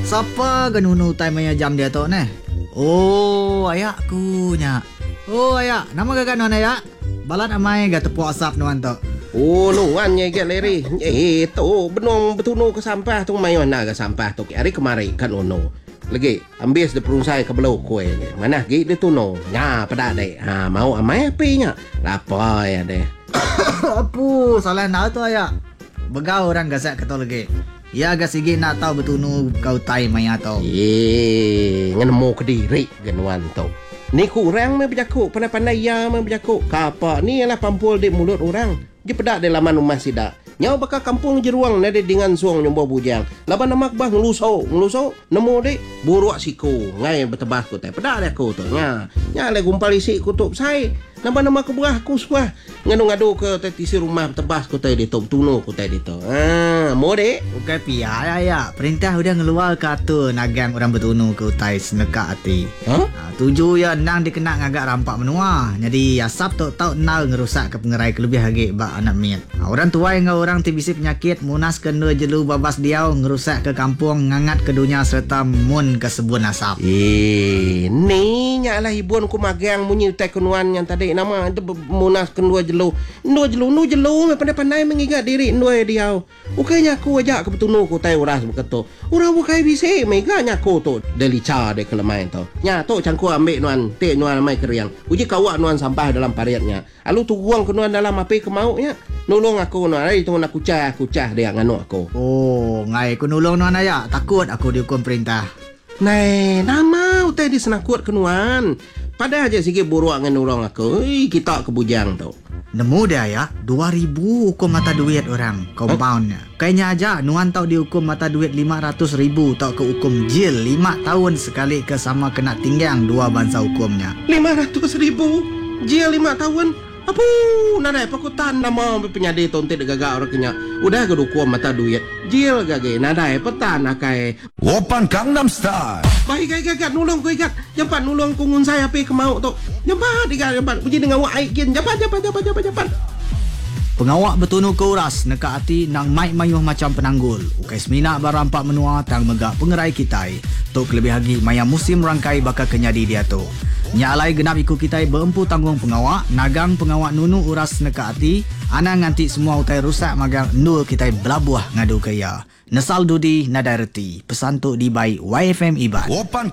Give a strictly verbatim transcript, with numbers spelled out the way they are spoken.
Siapa genunu time maya jam dia tu ne? Oh, ayakku nya. Oh, ayak. Nama gagan nuan ayak? Balat amai ga tepuk asap nuan tu. Oh, nuan nya get leri. Eh, tu benong betunu ke sampah tu mai mana ke sampah tu. Hari kemari kan ono. Lagi ambil de perungsai ke belau kue. Mana gi dia tu no. Nya pada dek. Ha mau amai api nya. Lapa ya deh. Apu, salah nak tu ayak. Begau orang gasak kata lagi. Ya agak sikit nak tahu betunu kau tai maya tau. Eh, ngenemu ke diri genuan tu. Ni kurang me berjakuk, pandai-pandai ya me berjakuk. Kapa ni ialah pampul di mulut orang. Dia pedak di laman rumah sidak. Nyau bakal kampung jeruang nade dengan suang nyombo bujang. Laban namak bah ngeluso, ngeluso nemu dek buruak siku. Ngai betebas ku teh. Pedak dia ku tu nya. Nya le gumpal isi kutub sai. Nambah nama keberah ku suah ngadu-ngadu ke tisi rumah tebas ku teh ditu tunu ku teh ditu. Ah, mo dek. Bukan pia ya ya. Perintah udah ngeluar kata nagang orang betunu ke utai seneka hati. Ha? Ha, tuju ya nang dikena ngagak rampak menua. Jadi asap tu tau nal ngerusak ke pengerai kelebih hagi bak anak miat. Ha, orang tua yang orang tibisi penyakit munas kena jelu babas diau ngerusak ke kampung ngangat ke dunia serta mun ke sebun asap. Eh, ni nyalah hibun ku magang munyi utai kenuan yang tadi nama itu munas kendua jelu. Ndua jelu, nu jelu me pandai-pandai mengingat diri ndua diau. Ukanya aku ajak ke betunu ku tai uras beketo. Ura bukai bisi meganya ku tu delica de kelemai tu. Nya tu cangku ambil nuan, te nuan mai keriang. Uji kawak nuan sampah dalam pariatnya. Alu tu buang ke nuan dalam api ke mauknya. Nolong aku nuan, ai tu nak kucah, kucah dia nganu aku. Oh, ngai ku nulung nuan ayak. Takut aku dihukum perintah. Nai, nama utai di senakut kenuan. Pada aja sikit buruak dengan orang aku. Ih, kita ke bujang tu. Nemu dia ya, dua ribu hukum mata duit orang, compoundnya. Huh? Kayaknya aja, nuan tau dihukum mata duit lima ratus ribu tau ke hukum jil lima tahun sekali ke sama kena tinggang dua bangsa hukumnya. lima ratus ribu? Jil lima tahun? Apa? Nadai pakutan nama penyadi tonte de gagak orang kenya. Udah ke hukum mata duit. Jil gage, nadai petan akai. Open Gangnam Style. Baik gagak gagak nulung ku ikat. Jampat nulung ku ngun saya api ke mau tu. Jampat ikat jampat. Uji dengan wak aikin. Jampat jampat jampat jampat jampat. Pengawak betunu ke uras neka hati nang mai mayuh macam penanggul. Ukai semina barampak menua tang megak pengerai kitai. Tok lebih lagi maya musim rangkai bakal kenyadi dia tu. Nyalai genap ikut kitai berempu tanggung pengawak, nagang pengawak nunu uras neka hati, ana nganti semua utai rusak magang nul kitai belabuah ngadu kaya. Nesal dudi nadai reti. Pesan tu di by Y F M Iban. Open